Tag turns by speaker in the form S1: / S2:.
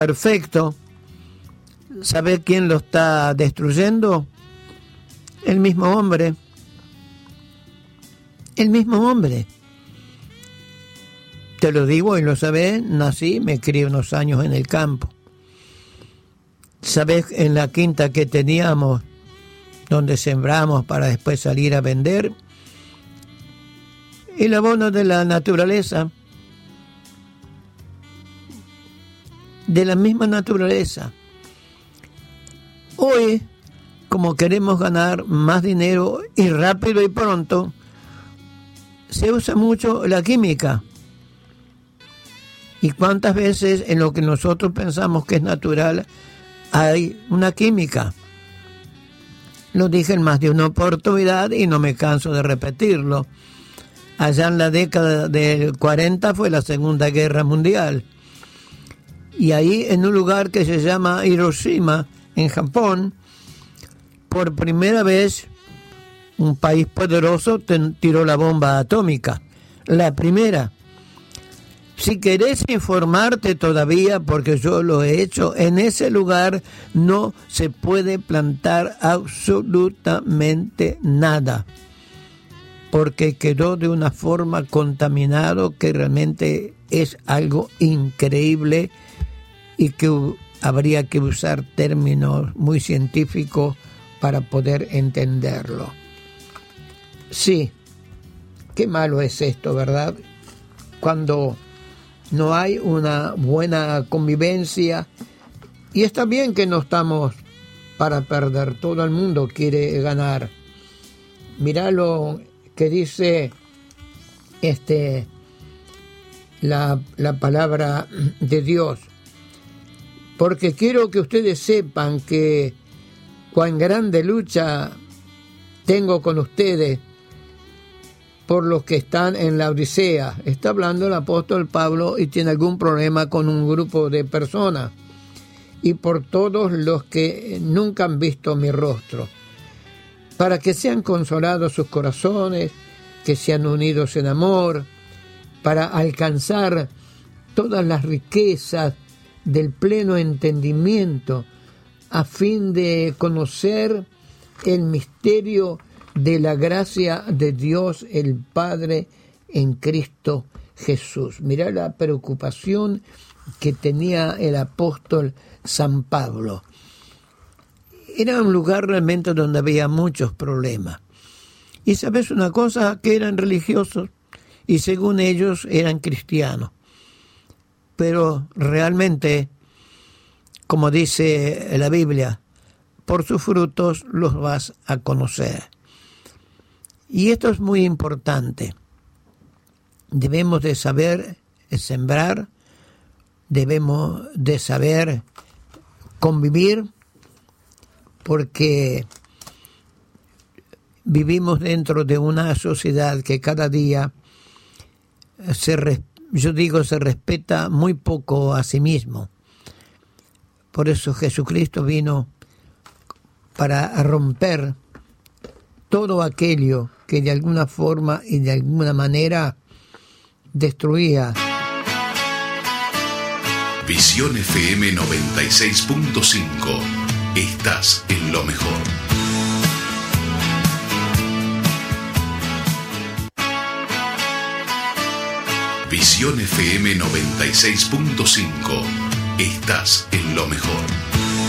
S1: perfecto, ¿sabe quién lo está destruyendo? El mismo hombre. El mismo hombre. Te lo digo y lo sabés, nací, me crié unos años en el campo. ¿Sabés en la quinta que teníamos, donde sembramos para después salir a vender? El abono de la naturaleza. De la misma naturaleza. Hoy, como queremos ganar más dinero y rápido y pronto, se usa mucho la química. ¿Y cuántas veces en lo que nosotros pensamos que es natural hay una química? Lo dije en más de una oportunidad y no me canso de repetirlo. Allá en la década del 40 fue la Segunda Guerra Mundial. Y ahí en un lugar que se llama Hiroshima, en Japón, por primera vez un país poderoso tiró la bomba atómica. La primera. Si querés informarte todavía, porque yo lo he hecho, en ese lugar no se puede plantar absolutamente nada, porque quedó de una forma contaminado que realmente es algo increíble y que habría que usar términos muy científicos para poder entenderlo. Sí, qué malo es esto, ¿verdad? Cuando no hay una buena convivencia, y está bien que no estamos para perder, todo el mundo quiere ganar. Mirá lo que dice la palabra de Dios, porque quiero que ustedes sepan que cuán grande lucha tengo con ustedes por los que están en la Odisea. Está hablando el apóstol Pablo y tiene algún problema con un grupo de personas. Y por todos los que nunca han visto mi rostro, para que sean consolados sus corazones, que sean unidos en amor, para alcanzar todas las riquezas del pleno entendimiento, a fin de conocer el misterio de la gracia de Dios el Padre en Cristo Jesús. Mirá la preocupación que tenía el apóstol San Pablo. Era un lugar realmente donde había muchos problemas. Y sabes una cosa, que eran religiosos y según ellos eran cristianos. Pero realmente, como dice la Biblia, por sus frutos los vas a conocer. Y esto es muy importante. Debemos de saber sembrar, debemos de saber convivir, porque vivimos dentro de una sociedad que cada día se respeta muy poco a sí mismo. Por eso Jesucristo vino para romper todo aquello que de alguna forma y de alguna manera destruía.
S2: Visión FM 96.5. Estás en lo mejor. Visión FM 96.5. Estás en lo mejor.